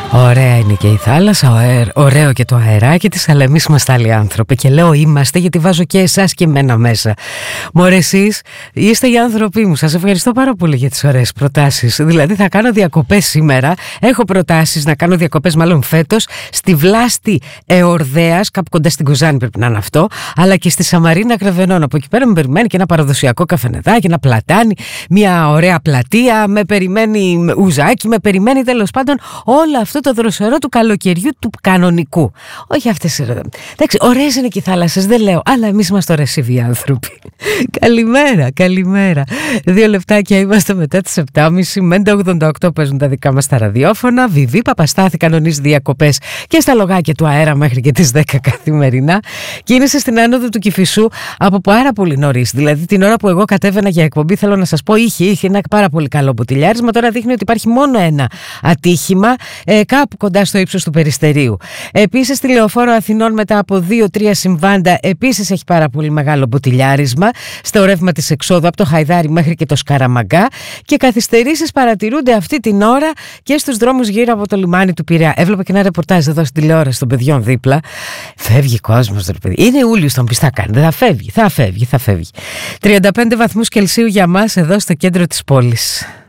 Ωραία είναι και η θάλασσα, ωραίο και το αεράκι της, αλλά εμείς είμαστε άλλοι άνθρωποι. Και λέω είμαστε γιατί βάζω και εσάς και εμένα μέσα. Μωρέ εσείς είστε οι άνθρωποι μου. Σας ευχαριστώ πάρα πολύ για τις ωραίες προτάσεις. Δηλαδή θα κάνω διακοπές σήμερα. Έχω προτάσεις να κάνω διακοπές μάλλον φέτος στη Βλάστη Εορδέας, κάπου κοντά στην Κοζάνη πρέπει να είναι αυτό, αλλά και στη Σαμαρίνα Κρεβενών. Από εκεί πέρα με περιμένει και ένα παραδοσιακό καφενεδάκι, ένα πλατάνι, μια ωραία πλατεία, με περιμένει ουζάκι, με περιμένει τέλος πάντων όλο αυτό το δροσερό του καλοκαιριού του κανονικού. Όχι αυτές. Εντάξει, ωραίες είναι και οι θάλασσες, δεν λέω, αλλά εμείς είμαστε ωρασίβοι άνθρωποι. Καλημέρα, καλημέρα. 2 λεπτάκια είμαστε μετά τις 7.30. Μέντα 88 παίζουν τα δικά μας τα ραδιόφωνα. Βιβί Παπαστάθη κανονίζει διακοπές και στα λογάκια του αέρα μέχρι και τις 10 καθημερινά. Κίνησε στην άνοδο του Κηφισού από πάρα πολύ νωρίς. Δηλαδή την ώρα που εγώ κατέβαινα για εκπομπή, θέλω να σας πω, είχε ένα πάρα πολύ καλό μποτιλιάρισμα. Τώρα δείχνει ότι υπάρχει μόνο ένα ατύχημα κάπου κοντά στο ύψος του Περιστερίου. Επίσης στη Λεωφόρο Αθηνών μετά από 2-3 συμβάντα επίσης έχει πάρα πολύ μεγάλο μποτιλιάρισμα στο ρεύμα της εξόδου από το Χαϊδάρι μέχρι και το Σκαραμαγκά, και καθυστερήσεις παρατηρούνται αυτή την ώρα και στους δρόμους γύρω από το λιμάνι του Πειραιά. Έβλεπα και ένα ρεπορτάζ εδώ στην τηλεόραση των παιδιών δίπλα. Φεύγει κόσμος, ρε παιδί. Είναι Ιούλιος, τον πιστά κάνει. Δεν θα φεύγει. 35 βαθμούς Κελσίου για μας εδώ στο κέντρο της πόλης.